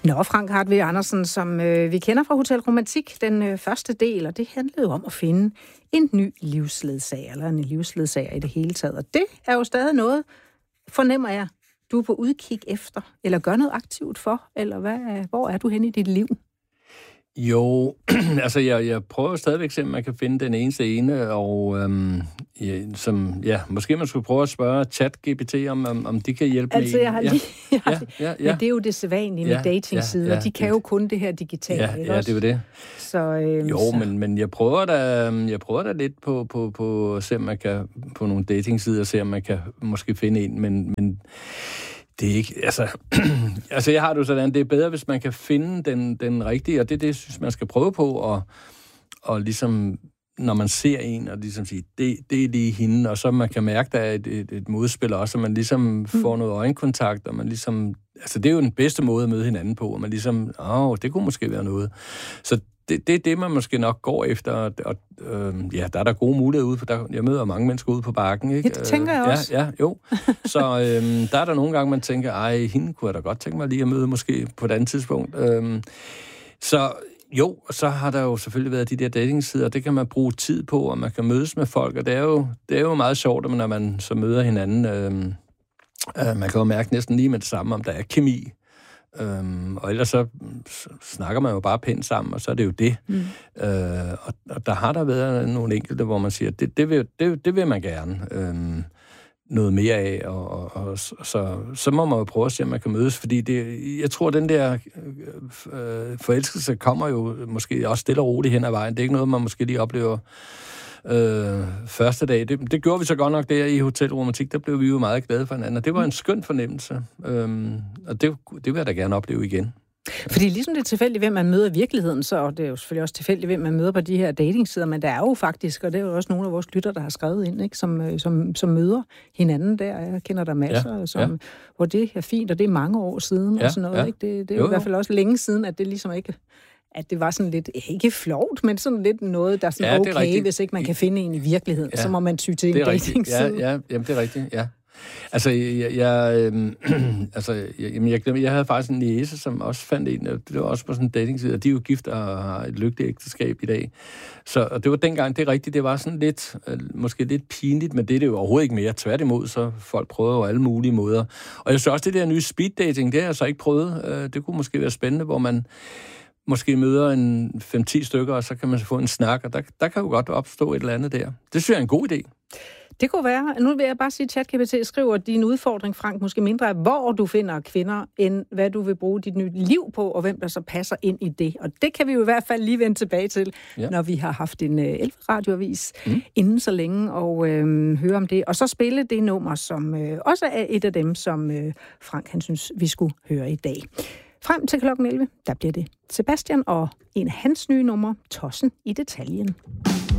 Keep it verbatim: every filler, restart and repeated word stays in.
Nå, Frank Hartvig Andersen, som øh, vi kender fra Hotel Romantik, den øh, første del, og det handlede jo om at finde en ny livsledsager, eller en livsledsager i det hele taget. Og det er jo stadig noget, fornemmer jeg, du er på udkig efter, eller gør noget aktivt for, eller hvad, hvor er du henne i dit liv? Jo, altså jeg, jeg prøver stadigvæk at man kan finde den eneste ene, og øhm, ja, som, ja, måske man skulle prøve at spørge ChatGPT, om, om, om de kan hjælpe altså, med jeg har lige, ja, ja, ja, ja. Men det er jo det sædvanlige med ja, datingsider, ja, ja, de kan jo kun det her digitale. Ja, ja, det er jo det. Så, øhm, jo, så. men, men jeg prøver da, jeg prøver da lidt på, på, på at se, om man kan, på nogle datingsider, se, om man kan måske finde en, men, men det er ikke, altså, altså jeg har det jo sådan, det er bedre, hvis man kan finde den, den rigtige, og det er det, jeg synes, man skal prøve på, og, og ligesom, når man ser en, og ligesom sige, det, det er lige hende, og så man kan mærke, der er et, et, et modspil også, og man ligesom mm. får noget øjenkontakt, og man ligesom, altså det er jo den bedste måde at møde hinanden på, og man ligesom, åh, oh, det kunne måske være noget. Så det, det er det, man måske nok går efter, og, og øh, ja, der er der gode muligheder ude, for der, jeg møder mange mennesker ude på bakken, ikke? Det tænker jeg også. Ja, ja, jo. Så øh, der er der nogle gange, man tænker, ej, hende kunne jeg da godt tænke mig lige at møde, måske på et andet tidspunkt. Øh, så jo, så har der jo selvfølgelig været de der datingsider, og det kan man bruge tid på, og man kan mødes med folk, og det er jo, det er jo meget sjovt, når man så møder hinanden. Øh, øh, man kan jo mærke næsten lige med det samme, om der er kemi. Øhm, og ellers så snakker man jo bare pænt sammen, og så er det jo det. Mm. Øh, og, og der har der været nogle enkelte, hvor man siger, det, det, vil, det, det vil man gerne øhm, noget mere af, og, og, og så, så må man jo prøve at se, om man kan mødes, fordi det, jeg tror, den der øh, forelskelse kommer jo måske også stille og roligt hen ad vejen. Det er ikke noget, man måske lige oplever Øh, første dag. Det, det gjorde vi så godt nok der i Hotel Romantik, der blev vi jo meget glade for hinanden, og det var en skøn fornemmelse, øhm, og det, det vil jeg da gerne opleve igen. Fordi ligesom det er tilfældigt, hvem man møder i virkeligheden, så er det jo selvfølgelig også tilfældigt, hvem man møder på de her datingsider, men der er jo faktisk, og det er jo også nogle af vores lytter, der har skrevet ind, ikke, som, som, som møder hinanden der. Jeg kender der masser, ja, som, ja. Hvor det er fint, og det er mange år siden, ja, og sådan noget. Ja. Ikke? Det, det er jo, jo i hvert fald også længe siden, at det ligesom ikke... at det var sådan lidt, ikke flovt, men sådan lidt noget, der er sådan, ja, okay, rigtigt. Hvis ikke man kan finde en i virkeligheden, ja, så må man ty til en datingside. Ja, ja, jamen, det er rigtigt, ja. Altså, jeg, jeg, øh, altså, jeg, jamen, jeg, jeg havde faktisk en niece, som også fandt en, det var også på sådan en datingside, og de er jo gift og har et lykkeligt ægteskab i dag. Så og det var dengang, det er rigtigt, det var sådan lidt, øh, måske lidt pinligt, men det er det jo overhovedet ikke mere. Tværtimod, så folk prøver jo alle mulige måder. Og jeg synes også, det der nye speed dating, det har jeg så ikke prøvet. Øh, det kunne måske være spændende, hvor man måske møder en fem ti stykker, og så kan man få en snak, og der, der kan jo godt opstå et eller andet der. Det synes jeg er en god idé. Det kunne være. Nu vil jeg bare sige, at ChatGPT skriver, at din udfordring, Frank, måske mindre er, hvor du finder kvinder, end hvad du vil bruge dit nye liv på, og hvem der så passer ind i det. Og det kan vi jo i hvert fald lige vende tilbage til, ja, når vi har haft en uh, elve-radioavis mm. inden så længe, og øh, høre om det. Og så spille det nummer, som øh, også er et af dem, som øh, Frank, han synes, vi skulle høre i dag. Frem til klokken elleve, der bliver det Sebastian og en af hans nye numre, Tossen i detaljen.